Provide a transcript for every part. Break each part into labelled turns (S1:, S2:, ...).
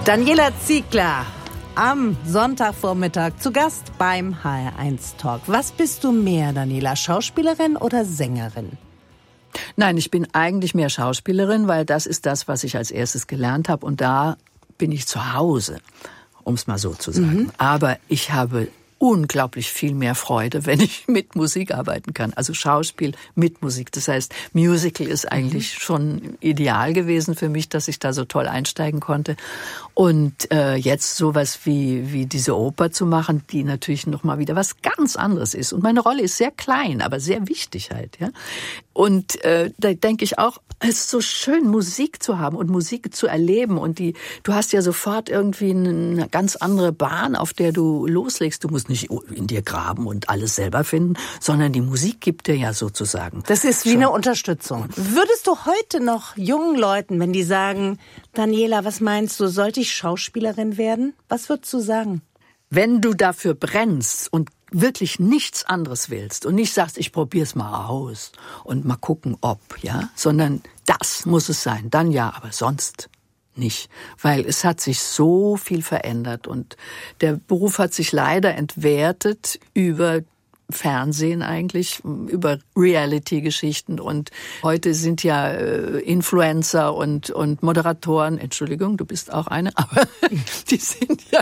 S1: Daniela Ziegler am Sonntagvormittag zu Gast beim HR1 Talk. Was bist du mehr, Daniela, Schauspielerin oder Sängerin?
S2: Nein, ich bin eigentlich mehr Schauspielerin, weil das ist das, was ich als erstes gelernt habe. Und da bin ich zu Hause, um es mal so zu sagen. Aber ich habe unglaublich viel mehr Freude, wenn ich mit Musik arbeiten kann. Also Schauspiel mit Musik. Das heißt, Musical ist eigentlich schon ideal gewesen für mich, dass ich da so toll einsteigen konnte. Und jetzt sowas wie diese Oper zu machen, die natürlich noch mal wieder was ganz anderes ist. Und meine Rolle ist sehr klein, aber sehr wichtig halt. Ja. Und da denke ich auch, es ist so schön, Musik zu haben und Musik zu erleben. Und du hast ja sofort irgendwie eine ganz andere Bahn, auf der du loslegst. Du musst nicht in dir graben und alles selber finden, sondern die Musik gibt dir ja sozusagen.
S1: Das ist wie eine Unterstützung. Würdest du heute noch jungen Leuten, wenn die sagen, Daniela, was meinst du, sollte ich Schauspielerin werden? Was würdest du sagen?
S2: Wenn du dafür brennst und wirklich nichts anderes willst und nicht sagst, ich probier's mal aus und mal gucken, ob, ja, sondern das muss es sein, dann ja, aber sonst nicht, weil es hat sich so viel verändert und der Beruf hat sich leider entwertet über Fernsehen eigentlich, über Reality-Geschichten und heute sind ja Influencer und Moderatoren, Entschuldigung, du bist auch eine, aber die sind ja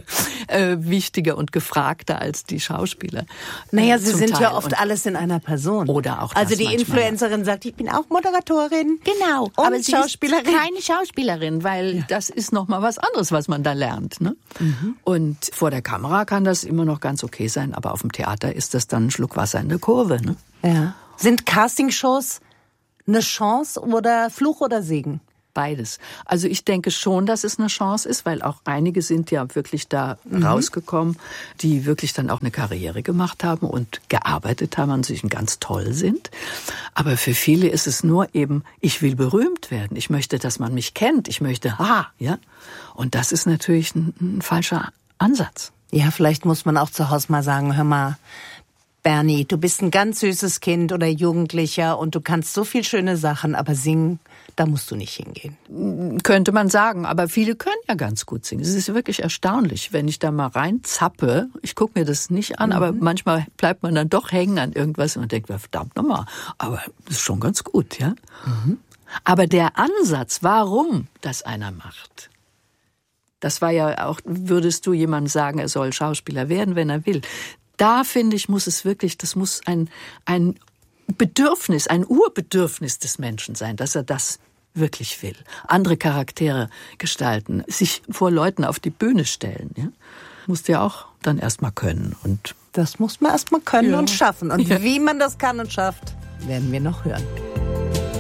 S2: wichtiger und gefragter als die Schauspieler.
S1: Naja, sie sind ja oft alles in einer Person.
S2: Oder auch
S1: also
S2: das
S1: die Influencerin sagt, ich bin auch Moderatorin.
S2: Genau,
S1: und
S2: aber sie
S1: Schauspielerin.
S2: ist keine Schauspielerin, weil das ist noch mal was anderes, was man da lernt. Ne? Und vor der Kamera kann das immer noch ganz okay sein, aber auf dem Theater ist das dann ein Schluck Wasser in der Kurve. Ne?
S1: Ja. Sind Castingshows eine Chance oder Fluch oder Segen?
S2: Beides. Also ich denke schon, dass es eine Chance ist, weil auch einige sind ja wirklich da rausgekommen, die wirklich dann auch eine Karriere gemacht haben und gearbeitet haben und sich ganz toll sind. Aber für viele ist es nur eben, ich will berühmt werden. Ich möchte, dass man mich kennt. Ich möchte, ja. Und das ist natürlich ein falscher Ansatz.
S1: Ja, vielleicht muss man auch zu Hause mal sagen, hör mal, Bernie, du bist ein ganz süßes Kind oder Jugendlicher und du kannst so viel schöne Sachen, aber singen, da musst du nicht hingehen.
S2: Könnte man sagen, aber viele können ja ganz gut singen. Es ist wirklich erstaunlich, wenn ich da mal reinzappe. Ich gucke mir das nicht an, aber manchmal bleibt man dann doch hängen an irgendwas und denkt, verdammt nochmal, aber das ist schon ganz gut, ja. Aber der Ansatz, warum das einer macht, das war ja auch, würdest du jemandem sagen, er soll Schauspieler werden, wenn er will. Da, finde ich, muss es wirklich, das muss ein Bedürfnis, ein Urbedürfnis des Menschen sein, dass er das wirklich will. Andere Charaktere gestalten, sich vor Leuten auf die Bühne stellen. Ja? Musst du ja auch dann erst mal können. Und
S1: das muss man erst mal können und schaffen. Und wie man das kann und schafft, werden wir noch hören.